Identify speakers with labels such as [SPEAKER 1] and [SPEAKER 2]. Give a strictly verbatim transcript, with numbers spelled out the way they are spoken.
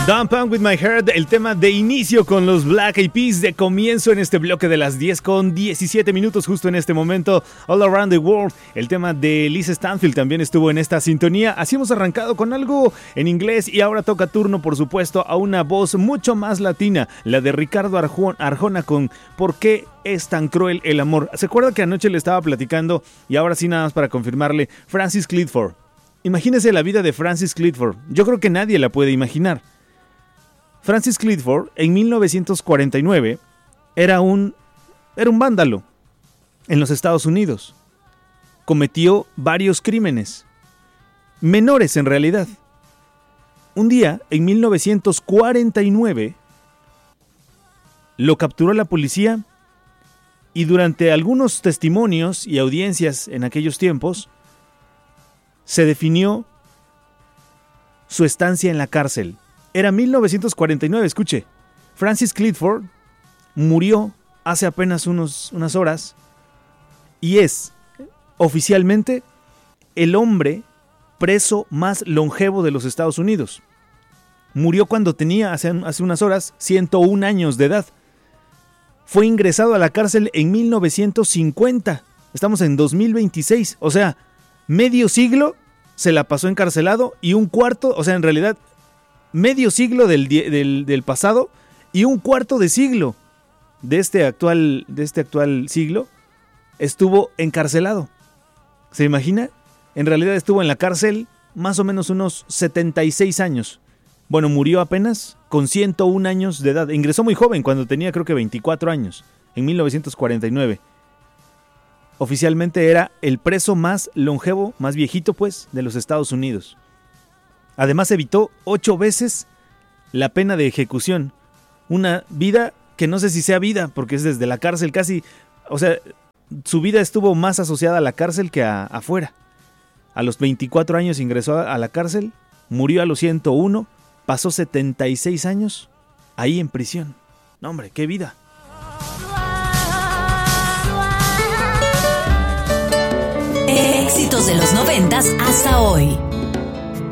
[SPEAKER 1] Don't Punk With My Heart, el tema de inicio con los Black Eyed Peas, de comienzo en este bloque de las diez con diecisiete minutos, justo en este momento. All Around the World, el tema de Lisa Stanfield también estuvo en esta sintonía. Así hemos arrancado con algo en inglés y ahora toca turno, por supuesto, a una voz mucho más latina, la de Ricardo Arjona con ¿Por qué es tan cruel el amor? ¿Se acuerda que anoche le estaba platicando? Y ahora sí, nada más para confirmarle, Francis Clifford. Imagínese la vida de Francis Clifford. Yo creo que nadie la puede imaginar. Francis Clifford, en mil novecientos cuarenta y nueve, era un, era un vándalo en los Estados Unidos. Cometió varios crímenes, menores en realidad. Un día, en mil novecientos cuarenta y nueve, lo capturó la policía y durante algunos testimonios y audiencias en aquellos tiempos, se definió su estancia en la cárcel. Era mil novecientos cuarenta y nueve, escuche. Francis Clifford murió hace apenas unos, unas horas y es oficialmente el hombre preso más longevo de los Estados Unidos. Murió cuando tenía, hace, hace unas horas, ciento un años de edad. Fue ingresado a la cárcel en mil novecientos cincuenta. Estamos en dos mil veintiséis, o sea, medio siglo se la pasó encarcelado y un cuarto, o sea, en realidad, medio siglo del, del, del pasado y un cuarto de siglo de este, actual, de este actual siglo estuvo encarcelado. ¿Se imagina? En realidad estuvo en la cárcel más o menos unos setenta y seis años. Bueno, murió apenas con ciento un años de edad. Ingresó muy joven, cuando tenía creo que veinticuatro años, en mil novecientos cuarenta y nueve. Oficialmente era el preso más longevo, más viejito pues, de los Estados Unidos. Además evitó ocho veces la pena de ejecución. Una vida que no sé si sea vida, porque es desde la cárcel casi. O sea, su vida estuvo más asociada a la cárcel que a, afuera. A los veinticuatro años ingresó a la cárcel, murió a los ciento uno, pasó setenta y seis años ahí en prisión. No, hombre, qué vida.
[SPEAKER 2] Éxitos de los noventas hasta hoy.